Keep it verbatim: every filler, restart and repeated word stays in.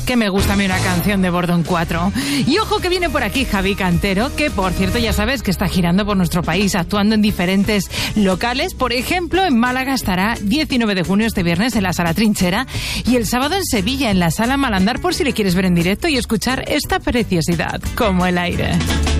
que me gusta a mí una canción de Bordo en Cuatro. Y ojo que viene por aquí Javi Cantero, que por cierto ya sabes que está girando por nuestro país, actuando en diferentes locales. Por ejemplo, en Málaga estará diecinueve de junio, este viernes, en la Sala Trinchera, y el sábado en Sevilla, en la Sala Malandar, por si le quieres ver en directo y escuchar esta preciosidad, Como el aire.